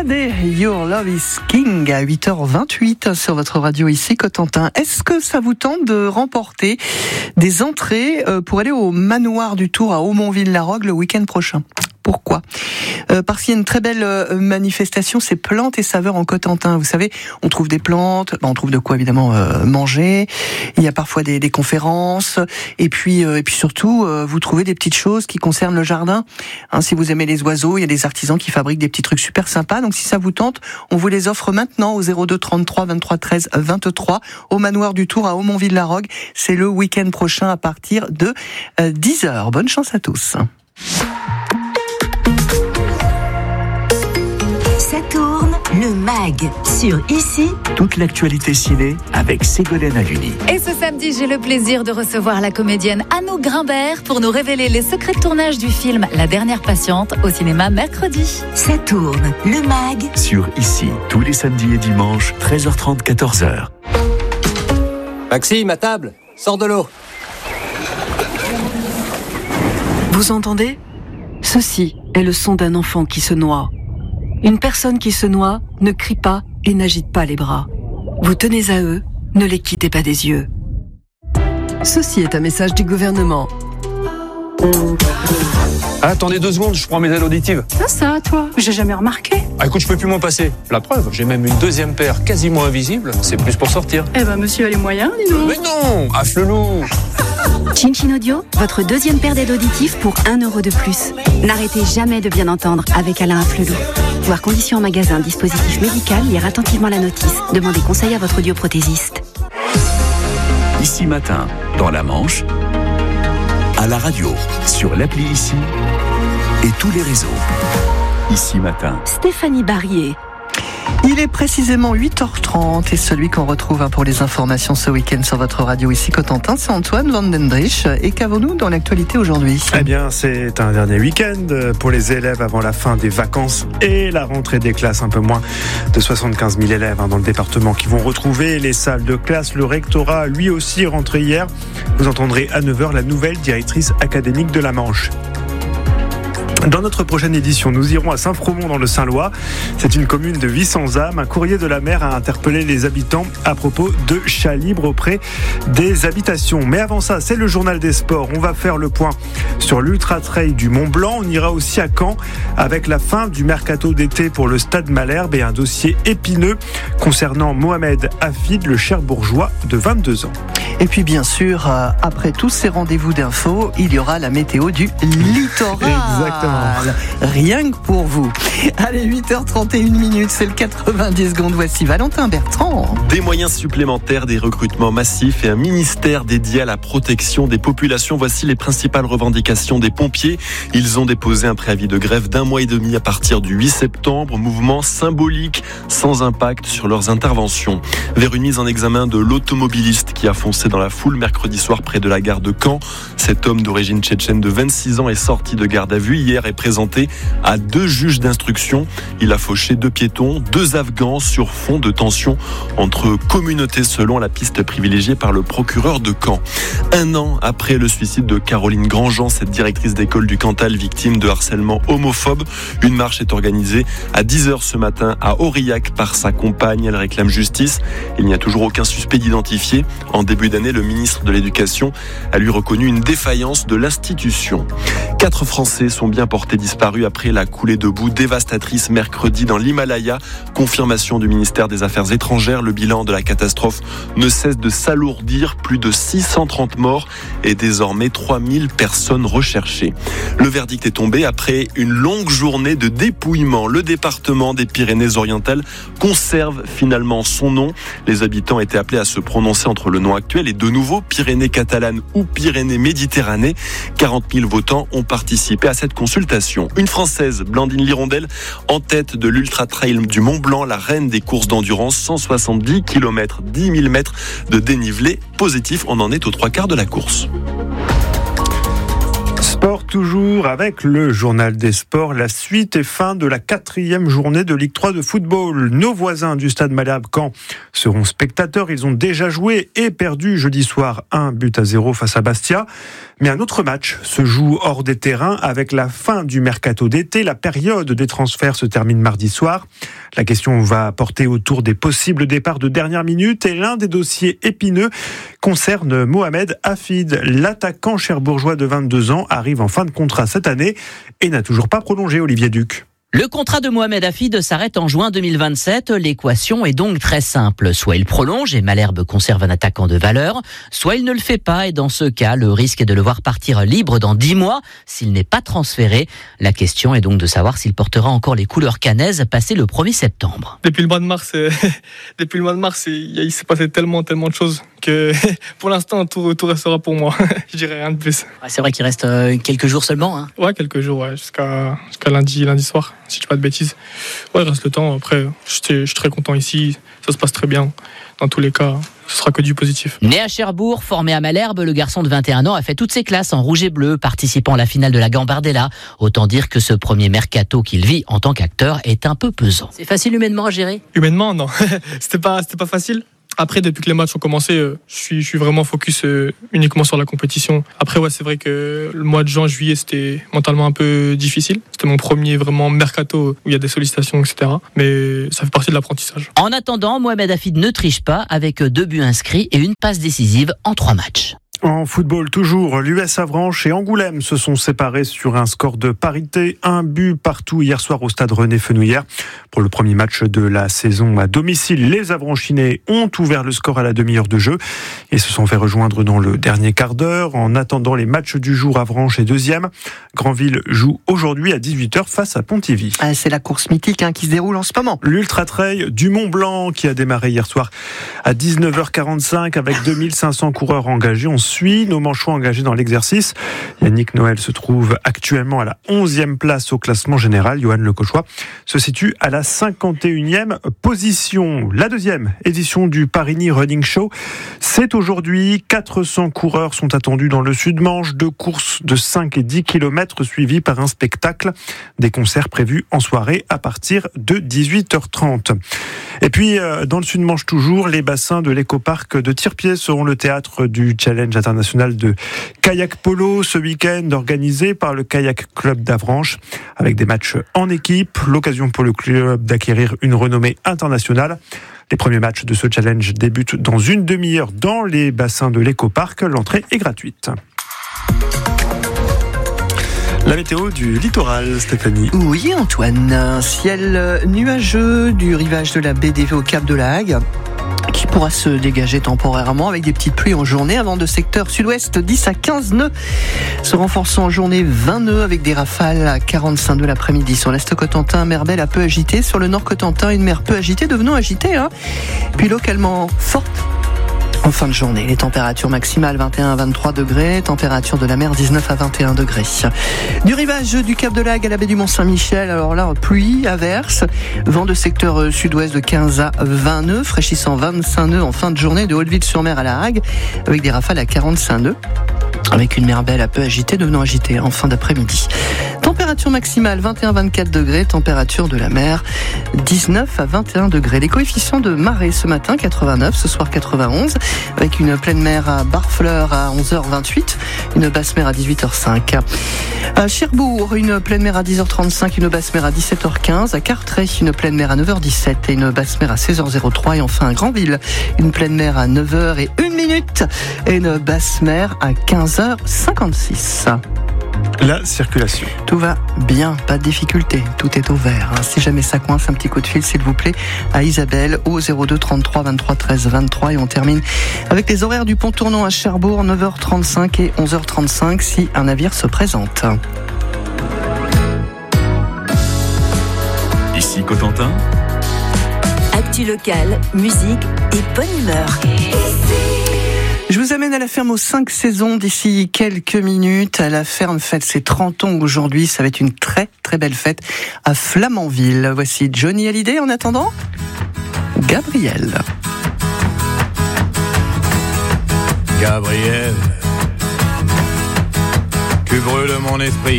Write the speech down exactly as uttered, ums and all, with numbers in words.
Sade, Your Love is King, à huit heures vingt-huit sur votre radio ici, Cotentin. Est-ce que ça vous tente de remporter des entrées pour aller au manoir du Tour à Aumonville-la-Rogue le week-end prochain ? Pourquoi ? euh, Parce qu'il y a une très belle euh, manifestation, c'est plantes et saveurs en Cotentin. Vous savez, on trouve des plantes, ben on trouve de quoi évidemment euh, manger. Il y a parfois des, des conférences, et puis euh, et puis surtout, euh, vous trouvez des petites choses qui concernent le jardin. Hein, si vous aimez les oiseaux, il y a des artisans qui fabriquent des petits trucs super sympas. Donc si ça vous tente, on vous les offre maintenant au zéro deux trente-trois vingt-trois treize vingt-trois au manoir du Tour à Aumonville-la-Rogue. C'est le week-end prochain à partir de euh, dix heures. Bonne chance à tous. Ça tourne, le mag sur Ici. Toute l'actualité ciné avec Ségolène Haluni. Et ce samedi, j'ai le plaisir de recevoir la comédienne Anouk Grimbert pour nous révéler les secrets de tournage du film La Dernière Patiente au cinéma mercredi. Ça tourne, le mag sur Ici, tous les samedis et dimanches, treize heures trente, quatorze heures. Maxime, à table, sors de l'eau. Vous entendez ? Ceci est le son d'un enfant qui se noie. Une personne qui se noie ne crie pas et n'agite pas les bras. Vous tenez à eux, ne les quittez pas des yeux. Ceci est un message du gouvernement. Ah, attendez deux secondes, je prends mes aides auditives. Ça, ça, toi, j'ai jamais remarqué. Ah, écoute, je peux plus m'en passer. La preuve, j'ai même une deuxième paire quasiment invisible. C'est plus pour sortir. Eh ben, monsieur a les moyens, dis donc. Mais non, affle-loup. Chin Chin Audio, votre deuxième paire d'aides auditives pour un euro de plus. N'arrêtez jamais de bien entendre avec Alain Afflelou. Voir conditions en magasin, dispositif médical, lire attentivement la notice. Demandez conseil à votre audioprothésiste. Ici matin, dans la Manche, à la radio, sur l'appli Ici et tous les réseaux. Ici matin. Stéphanie Barrier. Il est précisément huit heures trente et celui qu'on retrouve pour les informations ce week-end sur votre radio ici Cotentin, c'est Antoine Van Dendrich. Et qu'avons-nous dans l'actualité aujourd'hui ? Eh bien, c'est un dernier week-end pour les élèves avant la fin des vacances et la rentrée des classes. Un peu moins de soixante-quinze mille élèves dans le département qui vont retrouver les salles de classe. Le rectorat, lui aussi, rentré hier. Vous entendrez à neuf heures la nouvelle directrice académique de la Manche. Dans notre prochaine édition, nous irons à Saint-Fromont dans le Saint-Lois. C'est une commune de huit cents âmes. Un courrier de la mer a interpellé les habitants à propos de chats libres auprès des habitations. Mais avant ça, c'est le journal des sports. On va faire le point sur l'Ultra Trail du Mont Blanc. On ira aussi à Caen avec la fin du mercato d'été pour le Stade Malherbe et un dossier épineux concernant Mohamed Hafid, le Cherbourgeois de vingt-deux ans. Et puis bien sûr, euh, après tous ces rendez-vous d'infos, il y aura la météo du littoral. Exactement. Rien que pour vous. Allez, huit heures trente et une minutes, c'est le quatre-vingt-dix secondes. Voici Valentin Bertrand. Des moyens supplémentaires, des recrutements massifs et un ministère dédié à la protection des populations. Voici les principales revendications des pompiers. Ils ont déposé un préavis de grève d'un mois et demi à partir du huit septembre. Mouvement symbolique, sans impact sur leurs interventions. Vers une mise en examen de l'automobiliste qui a foncé dans la foule mercredi soir près de la gare de Caen. Cet homme d'origine tchétchène de vingt-six ans est sorti de garde à vue hier et présenté à deux juges d'instruction. Il a fauché deux piétons, deux Afghans sur fond de tension entre communautés selon la piste privilégiée par le procureur de Caen. Un an après le suicide de Caroline Grandjean, cette directrice d'école du Cantal victime de harcèlement homophobe, une marche est organisée à dix heures ce matin à Aurillac par sa compagne. Elle réclame justice. Il n'y a toujours aucun suspect d'identifier. En début d'année, le ministre de l'Éducation a lui reconnu une défaillance de l'institution. Quatre Français sont bien portés disparus après la coulée de boue dévastatrice mercredi dans l'Himalaya. Confirmation du ministère des Affaires étrangères. Le bilan de la catastrophe ne cesse de s'alourdir. Plus de six cent trente morts et désormais trois mille personnes recherchées. Le verdict est tombé après une longue journée de dépouillement. Le département des Pyrénées-Orientales conserve finalement son nom. Les habitants étaient appelés à se prononcer entre le nom actuel et de nouveau Pyrénées catalanes ou Pyrénées Méditerranée. quarante mille votants ont participé à cette consultation. Une Française, Blandine Lirondelle, en tête de l'Ultra Trail du Mont Blanc, la reine des courses d'endurance, cent soixante-dix kilomètres, dix mille mètres de dénivelé positif. On en est aux trois quarts de la course. Sport toujours avec le journal des sports. La suite et fin de la quatrième journée de Ligue trois de football. Nos voisins du stade Malherbe Caen seront spectateurs. Ils ont déjà joué et perdu jeudi soir un but à zéro face à Bastia. Mais un autre match se joue hors des terrains avec la fin du mercato d'été. La période des transferts se termine mardi soir. La question va porter autour des possibles départs de dernière minute et l'un des dossiers épineux concerne Mohamed Hafid. L'attaquant cherbourgeois de vingt-deux ans arrive en fin de contrat cette année et n'a toujours pas prolongé. Olivier Duc. Le contrat de Mohamed Hafid s'arrête en juin deux mille vingt-sept. L'équation est donc très simple. Soit il prolonge et Malherbe conserve un attaquant de valeur, soit il ne le fait pas et dans ce cas, le risque est de le voir partir libre dans dix mois s'il n'est pas transféré. La question est donc de savoir s'il portera encore les couleurs cannaises passé le premier septembre. Depuis le mois de mars, euh, depuis le mois de mars, il, il s'est passé tellement, tellement de choses que pour l'instant, tout, tout restera pour moi. Je dirais rien de plus. Ouais, c'est vrai qu'il reste euh, quelques jours seulement. Hein. Ouais, quelques jours, ouais, jusqu'à, jusqu'à lundi, lundi soir, si je dis pas de bêtises. Ouais, il reste le temps. Après, je suis très content ici. Ça se passe très bien. Dans tous les cas, ce sera que du positif. Né à Cherbourg, formé à Malherbe, le garçon de vingt et un ans a fait toutes ses classes en rouge et bleu, participant à la finale de la Gambardella. Autant dire que ce premier mercato qu'il vit en tant qu'acteur est un peu pesant. C'est facile humainement à gérer ? Humainement, non. c'était pas, c'était pas facile. Après, depuis que les matchs ont commencé, euh, je suis, je suis vraiment focus euh, uniquement sur la compétition. Après, ouais, c'est vrai que le mois de juin, juillet, c'était mentalement un peu difficile. C'était mon premier vraiment mercato où il y a des sollicitations, et cetera. Mais ça fait partie de l'apprentissage. En attendant, Mohamed Hafid ne triche pas avec deux buts inscrits et une passe décisive en trois matchs. En football toujours, l'U S Avranches et Angoulême se sont séparés sur un score de parité, un but partout hier soir au stade René Fenouillère. Pour le premier match de la saison à domicile, les Avranchinais ont ouvert le score à la demi-heure de jeu et se sont fait rejoindre dans le dernier quart d'heure. En attendant les matchs du jour, Avranches est deuxième. Granville joue aujourd'hui à dix-huit heures face à Pontivy. Ah, c'est la course mythique hein, qui se déroule en ce moment. L'Ultra Trail du Mont Blanc qui a démarré hier soir à dix-neuf heures quarante-cinq avec deux mille cinq cents coureurs engagés. On suit nos manchots engagés dans l'exercice. Yannick Noël se trouve actuellement à la onzième place au classement général. Johan Le Cauchois se situe à la cinquante et unième position. La deuxième édition du Paris-Nice Running Show, c'est aujourd'hui. quatre cents coureurs sont attendus dans le Sud-Manche. Deux courses de cinq et dix kilomètres suivies par un spectacle. Des concerts prévus en soirée à partir de dix-huit heures trente. Et puis, dans le Sud-Manche toujours, les bassins de l'écoparc de Tirpier seront le théâtre du challenge international de kayak polo ce week-end organisé par le Kayak Club d'Avranches avec des matchs en équipe. L'occasion pour le club d'acquérir une renommée internationale. Les premiers matchs de ce challenge débutent dans une demi-heure dans les bassins de l'écoparc. L'entrée est gratuite. La météo du littoral, Stéphanie. Oui, Antoine. Un ciel nuageux du rivage de la baie d'Évé au Cap de la Hague, qui pourra se dégager temporairement avec des petites pluies en journée avant de secteur sud-ouest dix à quinze nœuds, se renforçant en journée vingt nœuds avec des rafales à quarante-cinq nœuds l'après-midi. Sur l'est Cotentin, mer belle à peu agitée. Sur le nord Cotentin, une mer peu agitée, devenant agitée, hein. Puis localement forte. En fin de journée, les températures maximales vingt et un à vingt-trois degrés, température de la mer dix-neuf à vingt et un degrés. Du rivage du Cap de la Hague à la baie du Mont-Saint-Michel, alors là, pluie, averse, vent de secteur sud-ouest de quinze à vingt nœuds, fraîchissant vingt-cinq nœuds en fin de journée de Hauteville-sur-Mer à la Hague, avec des rafales à quarante-cinq nœuds, avec une mer belle à peu agitée, devenant agitée en fin d'après-midi. Température maximale vingt et un à vingt-quatre degrés, température de la mer dix-neuf à vingt et un degrés. Les coefficients de marée ce matin quatre-vingt-neuf, ce soir quatre-vingt-onze, avec une pleine mer à Barfleur à onze heures vingt-huit, une basse mer à dix-huit heures cinq. À Cherbourg, une pleine mer à dix heures trente-cinq, une basse mer à dix-sept heures quinze. À Carteret, une pleine mer à neuf heures dix-sept et une basse mer à seize heures trois. Et enfin à Granville, une pleine mer à neuf heures et une minute et une basse mer à quinze heures cinquante-six. La circulation. Tout va bien, pas de difficulté, tout est au vert. Si jamais ça coince, un petit coup de fil s'il vous plaît à Isabelle au zéro deux trente-trois vingt-trois treize vingt-trois et on termine avec les horaires du pont tournant à Cherbourg, neuf heures trente-cinq et onze heures trente-cinq si un navire se présente. Ici Cotentin. Actu locale, musique et bonne humeur. Je vous amène à la ferme aux cinq saisons d'ici quelques minutes. La ferme fête ses trente ans aujourd'hui. Ça va être une très très belle fête à Flamanville. Voici Johnny Hallyday. En attendant, Gabriel. Gabriel, que brûles mon esprit.